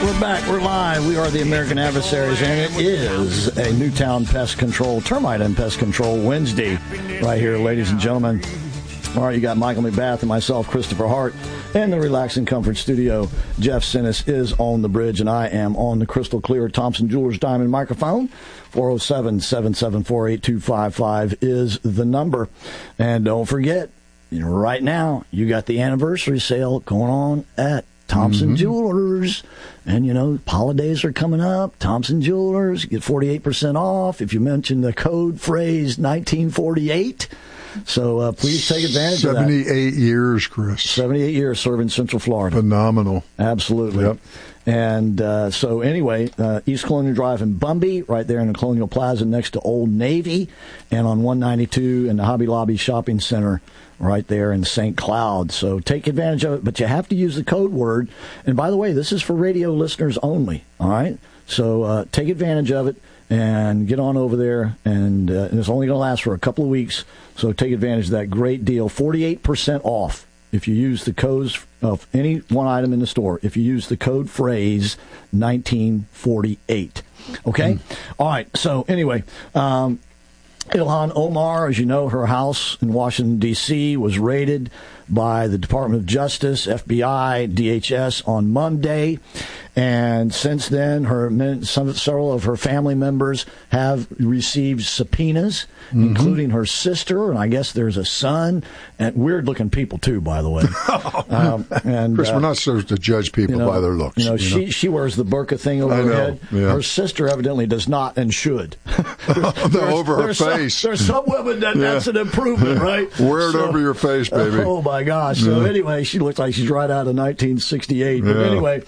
We're back. We're live. We are the American Adversaries, and it is a Newtown Pest Control, Termite and Pest Control Wednesday right here, ladies and gentlemen. All right, you got Michael McBath and myself, Christopher Hart, in the Relax and Comfort Studio. Jeff Sinnis is on the bridge, and I am on the crystal clear Thompson Jewelers Diamond microphone. 407-774-8255 is the number. And don't forget, right now, you got the anniversary sale going on at Thompson Jewelers. And, holidays are coming up. Thompson Jewelers, get 48% off if you mention the code phrase 1948. So please take advantage of that. 78 years, Chris. 78 years serving Central Florida. Phenomenal. Absolutely. Yep. And so anyway, East Colonial Drive in Bumby, right there in the Colonial Plaza next to Old Navy, and on 192 in the Hobby Lobby Shopping Center right there in St. Cloud. So take advantage of it, but you have to use the code word. And by the way, this is for radio listeners only, all right? So take advantage of it and get on over there, and it's only going to last for a couple of weeks, so take advantage of that great deal. 48% off if you use the codes of any one item in the store, if you use the code phrase 1948. Okay? All right, so anyway, Ilhan Omar, as you know, her house in Washington, D.C. was raided by the Department of Justice, FBI, DHS on Monday. And since then, several of her family members have received subpoenas, including her sister, and I guess there's a son, and weird-looking people, too, by the way. Chris, we're not supposed to judge people by their looks. She wears the burqa thing over her head. Yeah. Her sister evidently does not and should. Over her face. There's some women that's an improvement, right? Wear it over your face, baby. Oh, my gosh. So anyway, she looks like she's right out of 1968. But anyway,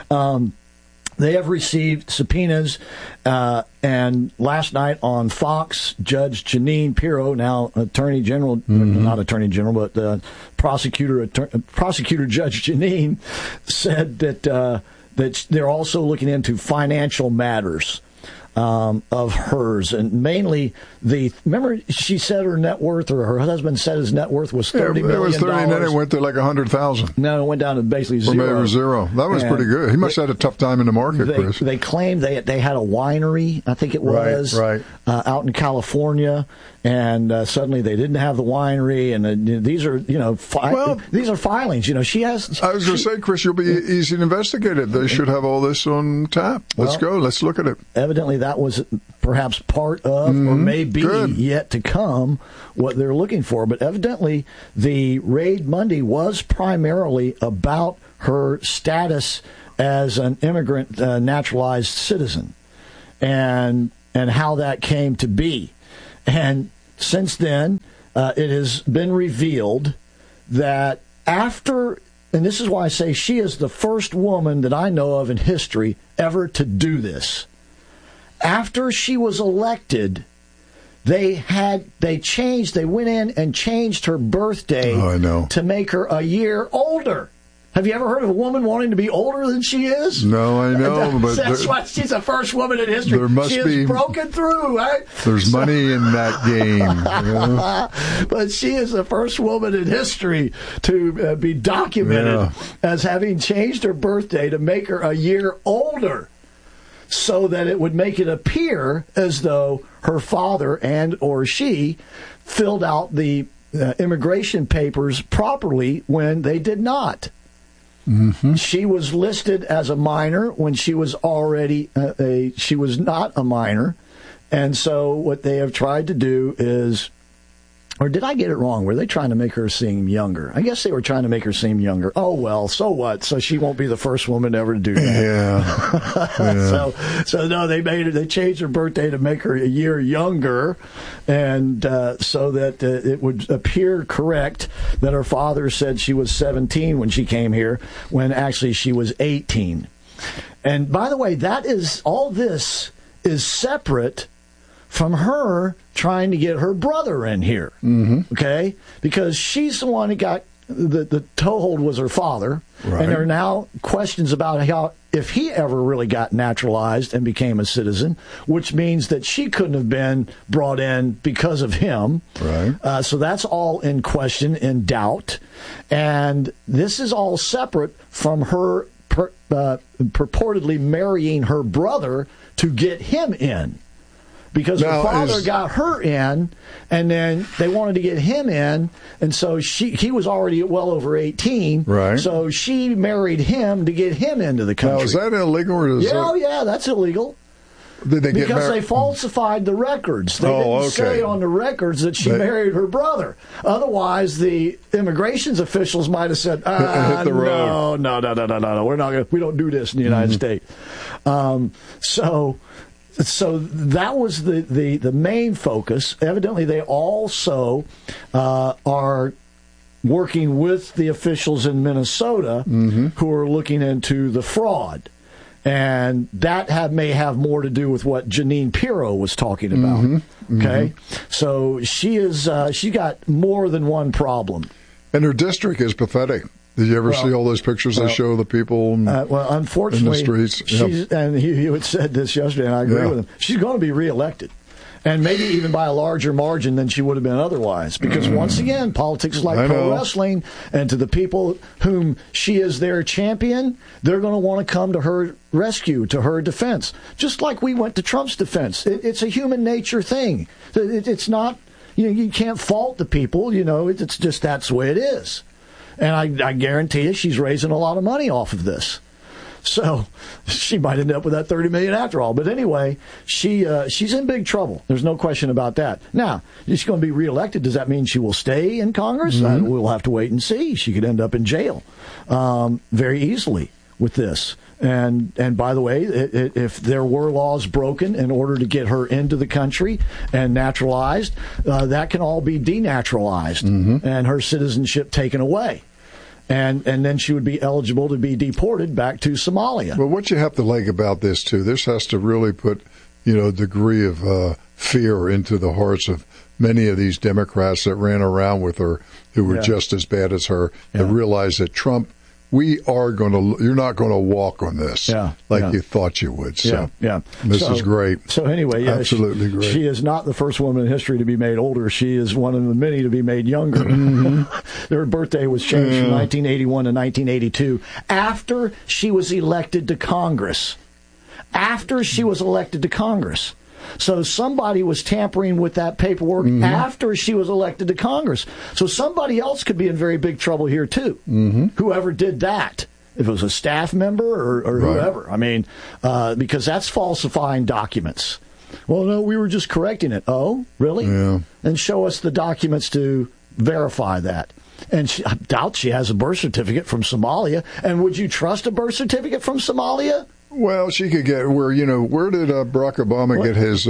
they have received subpoenas, and last night on Fox, Judge Jeanine Pirro, now Attorney General, not Attorney General, but Prosecutor Judge Jeanine, said that they're also looking into financial matters of hers, and mainly remember she said her net worth, or her husband said his net worth was $30 million. It was 30, and then it went to like 100,000. No, it went down to basically zero. Or maybe it was zero. That was pretty good. He must have had a tough time in the market, Chris. They claimed they had a winery, I think it was, out in California, and suddenly they didn't have the winery, and these are these are filings. She has. I was going to say, Chris, you'll be easy to investigate it. They should have all this on tap. Let's go. Let's look at it. Evidently, that was perhaps part of, or maybe yet to come, what they're looking for. But evidently, the raid Monday was primarily about her status as an immigrant naturalized citizen, and how that came to be. And since then, it has been revealed that after, and this is why I say she is the first woman that I know of in history ever to do this. After she was elected, they went in and changed her birthday to make her a year older. Have you ever heard of a woman wanting to be older than she is? No, I know, but that's why she's the first woman in history. She has broken through, right? There's money in that game. But she is the first woman in history to be documented as having changed her birthday to make her a year older, so that it would make it appear as though her father and or she filled out the immigration papers properly when they did not. She was listed as a minor when she was already she was not a minor. And so what they have tried to do is, or did I get it wrong? Were they trying to make her seem younger? I guess they were trying to make her seem younger. Oh, well, so what? So she won't be the first woman ever to do that. Yeah. So no, they changed her birthday to make her a year younger, and so that it would appear correct that her father said she was 17 when she came here, when actually she was 18. And by the way, all this is separate from her trying to get her brother in here, okay? Because she's the one who got the toehold was her father, and there are now questions about how if he ever really got naturalized and became a citizen, which means that she couldn't have been brought in because of him. Right. So that's all in question, in doubt, and this is all separate from her purportedly marrying her brother to get him in. Because her father got her in, and then they wanted to get him in, and so he was already well over 18. Right. So she married him to get him into the country. Now, is that illegal? Or is yeah, that's illegal. Did they get because they falsified the records. They didn't say on the records that she married her brother. Otherwise, the immigration officials might have said, hit the road. No, we're not. We don't do this in the United States. So that was the main focus. Evidently, they also are working with the officials in Minnesota who are looking into the fraud. And that may have more to do with what Jeanine Pirro was talking about. Okay? So she got more than one problem. And her district is pathetic. Did you ever see all those pictures they show the people unfortunately, in the streets? And you had said this yesterday, and I agree with him. She's going to be reelected. And maybe even by a larger margin than she would have been otherwise. Because once again, politics is like pro wrestling, and to the people whom she is their champion, they're going to want to come to her rescue, to her defense. Just like we went to Trump's defense. It's a human nature thing. It's not, you can't fault the people, it's just that's the way it is. And I guarantee you she's raising a lot of money off of this. So she might end up with that $30 million after all. But anyway, she's in big trouble. There's no question about that. Now, is she going to be reelected? Does that mean she will stay in Congress? We'll have to wait and see. She could end up in jail very easily with this. And by the way, if there were laws broken in order to get her into the country and naturalized, that can all be denaturalized and her citizenship taken away. And then she would be eligible to be deported back to Somalia. Well, what you have to like about this, too, this has to really put, a degree of fear into the hearts of many of these Democrats that ran around with her who were just as bad as her and realize that Trump, you're not going to walk on this like you thought you would. So this is great. So anyway, absolutely great. She is not the first woman in history to be made older. She is one of the many to be made younger. Her birthday was changed from 1981 to 1982 after she was elected to Congress. So somebody was tampering with that paperwork after she was elected to Congress. So somebody else could be in very big trouble here, too, whoever did that, if it was a staff member or whoever. I mean, because that's falsifying documents. Well, no, we were just correcting it. Oh, really? Yeah. And show us the documents to verify that. And I doubt she has a birth certificate from Somalia. And would you trust a birth certificate from Somalia? Well, she could get where did Barack Obama get his?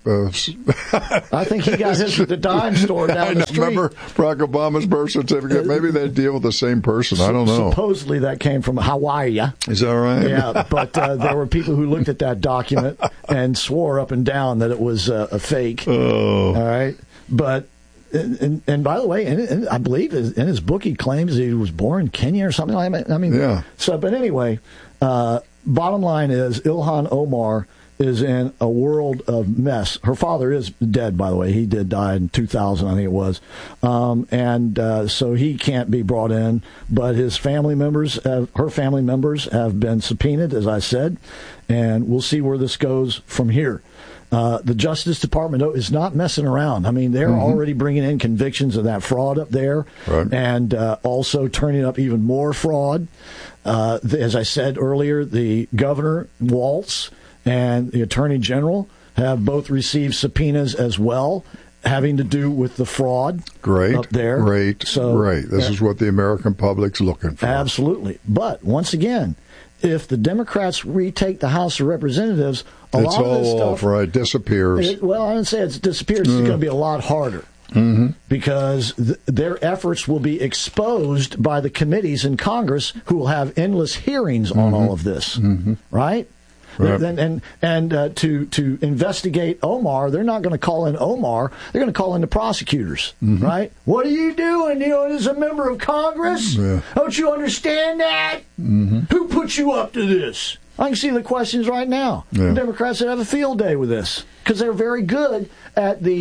I think he got his at the dime store down the street. Remember Barack Obama's birth certificate? Maybe they deal with the same person. I don't know. Supposedly that came from Hawaii. Is that right? Yeah, but there were people who looked at that document and swore up and down that it was a fake. Oh, all right, but. And by the way, and I believe in his book he claims he was born in Kenya or something like that. I mean, yeah. So, but anyway, bottom line is Ilhan Omar is in a world of mess. Her father is dead, by the way. He did die in 2000, I think it was. So he can't be brought in. But his family members, her family members have been subpoenaed, as I said. And we'll see where this goes from here. The Justice Department is not messing around. I mean, they're already bringing in convictions of that fraud up there and also turning up even more fraud. As I said earlier, the Governor Walz and the Attorney General have both received subpoenas as well, having to do with the fraud up there. Great. This is what the American public's looking for. Absolutely. But once again, if the Democrats retake the House of Representatives, a lot of this stuff disappears. Well, I didn't say it's disappeared. It's going to be a lot harder because their efforts will be exposed by the committees in Congress who will have endless hearings on all of this, right? And to investigate Omar, they're not going to call in Omar. They're going to call in the prosecutors, right? What are you doing, as a member of Congress? Yeah. Don't you understand that? Who put you up to this? I can see the questions right now. Yeah. The Democrats would have a field day with this because they're very good at the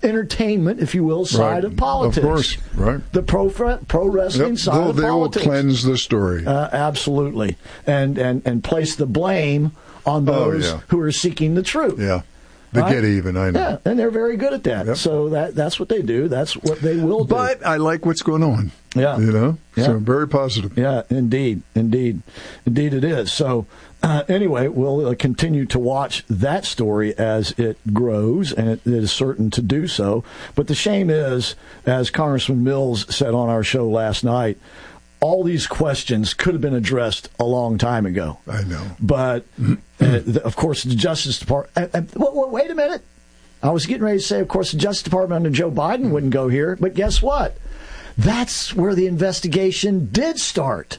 entertainment, if you will, side of politics. Of course, right. The pro wrestling side of politics. They will cleanse the story. Absolutely. And place the blame on those who are seeking the truth. Yeah. They get even, I know. Yeah, and they're very good at that. Yep. So that's what they do. That's what they will do. But I like what's going on. Yeah. So very positive. Yeah, indeed it is. So anyway, we'll continue to watch that story as it grows, and it is certain to do so. But the shame is, as Congressman Mills said on our show last night, all these questions could have been addressed a long time ago. I know. But, of course, the Justice Department... wait a minute. I was getting ready to say, of course, the Justice Department under Joe Biden wouldn't go here. But guess what? That's where the investigation did start.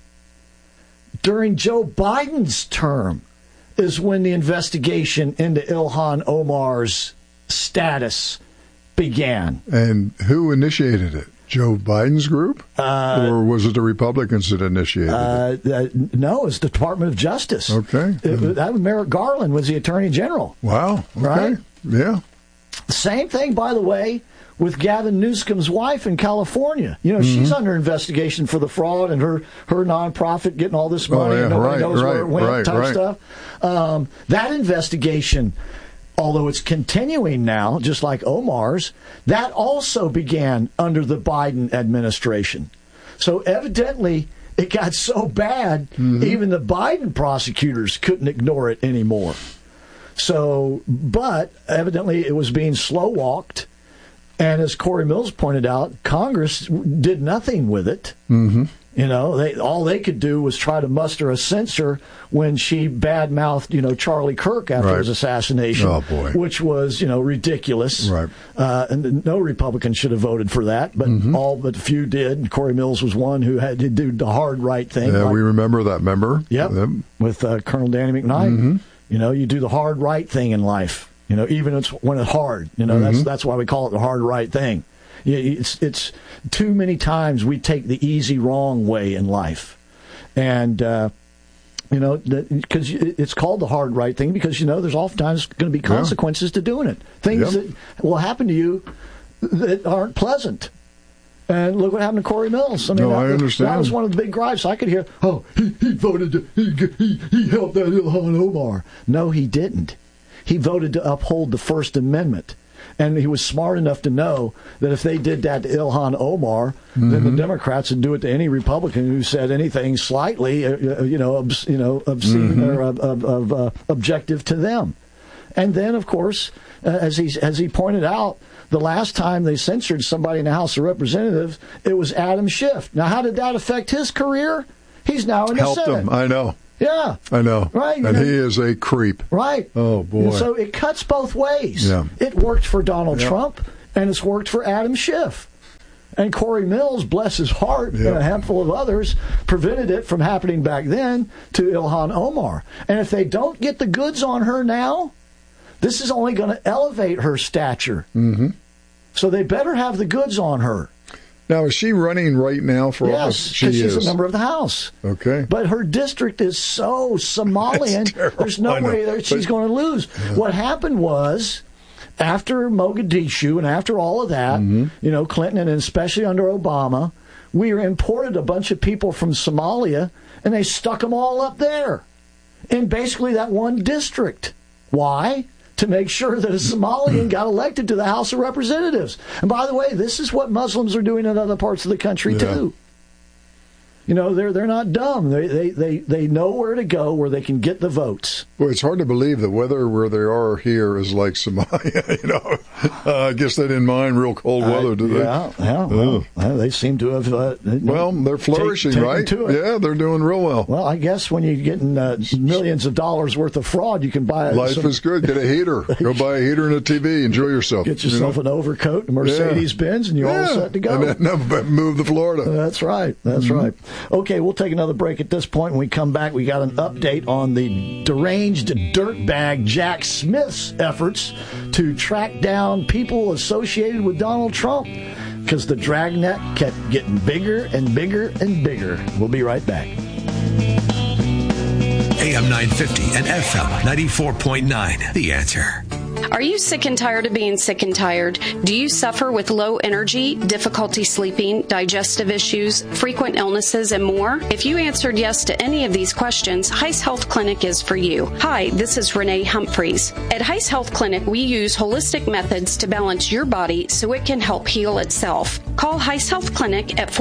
During Joe Biden's term is when the investigation into Ilhan Omar's status began. And who initiated it? Joe Biden's group? Or was it the Republicans that initiated it? No, it was the Department of Justice. Okay. That was Merrick Garland was the Attorney General. Wow. Okay. Right? Yeah. Same thing, by the way, with Gavin Newsom's wife in California. She's under investigation for the fraud and her nonprofit getting all this money and nobody knows where it went type stuff. That investigation, although it's continuing now, just like Omar's, that also began under the Biden administration. So evidently, it got so bad, even the Biden prosecutors couldn't ignore it anymore. So, but evidently it was being slow-walked. And as Corey Mills pointed out, Congress did nothing with it. Mm-hmm. All they could do was try to muster a censure when she badmouthed, Charlie Kirk after his assassination, which was, ridiculous. Right. And no Republican should have voted for that, but all but few did. And Corey Mills was one who had to do the hard right thing. Yeah, we remember that. Yep. With Colonel Danny McKnight. Mm-hmm. You do the hard right thing in life. Even when it's hard. That's why we call it the hard right thing. It's too many times we take the easy wrong way in life, and because it's called the hard right thing because there's oftentimes going to be consequences to doing it. Things that will happen to you that aren't pleasant. And look what happened to Corey Mills. I understand. That was one of the big gripes. I could hear, he voted, he helped that Ilhan Omar. No, he didn't. He voted to uphold the First Amendment. And he was smart enough to know that if they did that to Ilhan Omar, then the Democrats would do it to any Republican who said anything slightly, obscene or objective to them. And then, of course, as he pointed out, the last time they censored somebody in the House of Representatives, it was Adam Schiff. Now, how did that affect his career? He's now in the Senate. Helped him, I know. Yeah. I know. Right. And he is a creep. Right. Oh, boy. So it cuts both ways. Yeah. It worked for Donald Trump, and it's worked for Adam Schiff. And Corey Mills, bless his heart, and a handful of others, prevented it from happening back then to Ilhan Omar. And if they don't get the goods on her now, this is only going to elevate her stature. Mm-hmm. So they better have the goods on her. Now, is she running right now for office? Yes, because she's a member of the House. Okay. But her district is so Somalian, there's no way that she's going to lose. Yeah. What happened was, after Mogadishu and after all of that, Clinton and especially under Obama, we imported a bunch of people from Somalia, and they stuck them all up there in basically that one district. Why? To make sure that a Somalian got elected to the House of Representatives. And by the way, this is what Muslims are doing in other parts of the country, too. They're not dumb. They know where to go where they can get the votes. Well, it's hard to believe the weather where they are here is like Somalia. I guess they didn't mind real cold weather, do they? Yeah. Well, they seem to have. They're flourishing, right? Yeah, they're doing real well. Well, I guess when you're getting millions of dollars worth of fraud, you can buy. Life is good. Get a heater. Go buy a heater and a TV. Enjoy yourself. Get yourself an overcoat, a Mercedes Benz, and you're all set to go. And then move to Florida. That's right. That's right. Okay, we'll take another break at this point. When we come back, we got an update on the deranged dirtbag Jack Smith's efforts to track down people associated with Donald Trump because the dragnet kept getting bigger and bigger and bigger. We'll be right back. AM 950 and FM 94.9. The Answer. Are you sick and tired of being sick and tired? Do you suffer with low energy, difficulty sleeping, digestive issues, frequent illnesses, and more? If you answered yes to any of these questions, Heiss Health Clinic is for you. Hi, this is Renee Humphreys. At Heiss Health Clinic, we use holistic methods to balance your body so it can help heal itself. Call Heiss Health Clinic at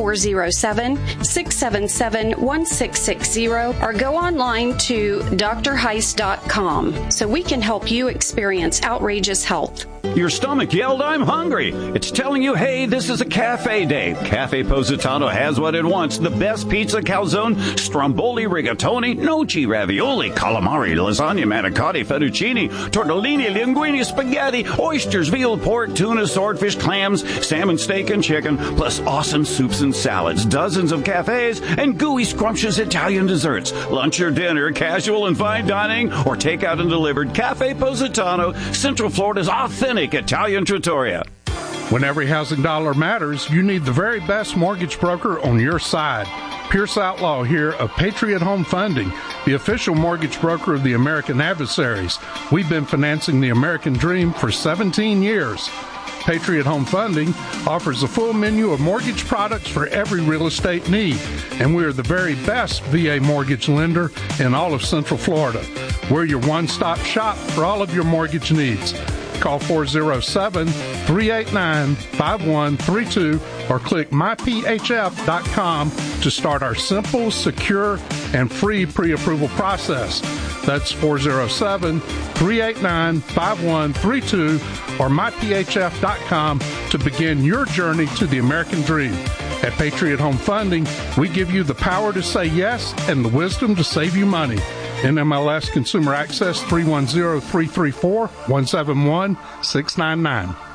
407-677-1660 or go online to drheiss.com so we can help you experience outrageous health. Your stomach yelled, "I'm hungry." It's telling you, hey, this is a cafe day. Cafe Positano has what it wants. The best pizza, calzone, stromboli, rigatoni, gnocchi, ravioli, calamari, lasagna, manicotti, fettuccine, tortellini, linguine, spaghetti, oysters, veal, pork, tuna, swordfish, clams, salmon, steak, and chicken, plus awesome soups and salads, dozens of cafes, and gooey, scrumptious Italian desserts. Lunch or dinner, casual and fine dining, or takeout and delivered. Cafe Positano, Central Florida's authentic Italian trattoria. When every housing dollar matters, you need the very best mortgage broker on your side. Pierce Outlaw here of Patriot Home Funding, the official mortgage broker of the American Adversaries. We've been financing the American dream for 17 years. Patriot Home Funding offers a full menu of mortgage products for every real estate need, and we are the very best VA mortgage lender in all of Central Florida. We're your one-stop shop for all of your mortgage needs. Call 407-389-5132 or click myphf.com to start our simple, secure, and free pre-approval process. That's 407-389-5132 or myphf.com to begin your journey to the American dream. At Patriot Home Funding, we give you the power to say yes and the wisdom to save you money. NMLS Consumer Access 310-334-171-699.